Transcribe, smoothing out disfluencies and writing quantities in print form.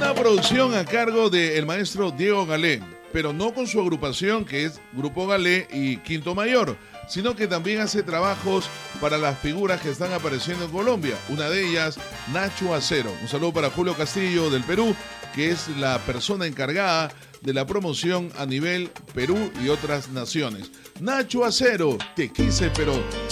Una producción a cargo del maestro Diego Galé, pero no con su agrupación que es Grupo Galé y Quinto Mayor, sino que también hace trabajos para las figuras que están apareciendo en Colombia. Una de ellas, Nacho Acero. Un saludo para Julio Castillo del Perú, que es la persona encargada de la promoción a nivel Perú y otras naciones. Nacho Acero, te quise pero